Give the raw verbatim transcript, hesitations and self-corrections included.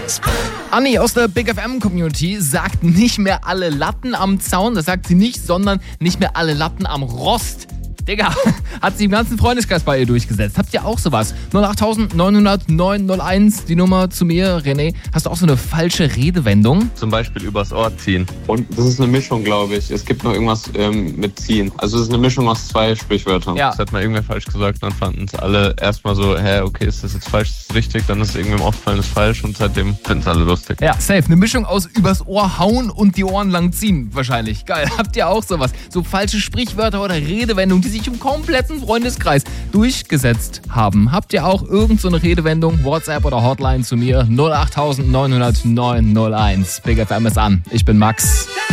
Anni aus der Big F M-Community sagt nicht mehr alle Latten am Zaun, das sagt sie nicht, sondern nicht mehr alle Latten am Rost. Digga, hat sie im ganzen Freundeskreis bei ihr durchgesetzt. Habt ihr auch sowas? null acht neun null neun null eins, die Nummer zu mir. René, hast du auch so eine falsche Redewendung? Zum Beispiel übers Ohr ziehen. Und das ist eine Mischung, glaube ich. Es gibt noch irgendwas ähm, mit ziehen. Also es ist eine Mischung aus zwei Sprichwörtern. Ja. Das hat mal irgendwer falsch gesagt, dann fanden es alle erstmal so, hä, okay, ist das jetzt falsch, ist das richtig? Dann ist es irgendwem aufgefallen, ist falsch und seitdem finden es alle lustig. Ja, safe. Eine Mischung aus übers Ohr hauen und die Ohren lang ziehen wahrscheinlich. Geil. Habt ihr auch sowas? So falsche Sprichwörter oder Redewendungen, die sich im kompletten Freundeskreis durchgesetzt haben. Habt ihr auch irgend so eine Redewendung? WhatsApp oder Hotline zu mir null acht neun null neun null eins. Big F M ist an. Ich bin Max.